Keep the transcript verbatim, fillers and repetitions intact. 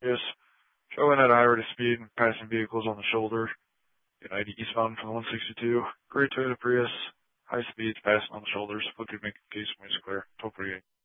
Prius, showing at a high rate of speed and passing vehicles on the shoulder. United eastbound from the one sixty-two. Great Toyota Prius, high speeds, passing on the shoulders. What could make the case when it's clear? Toll free.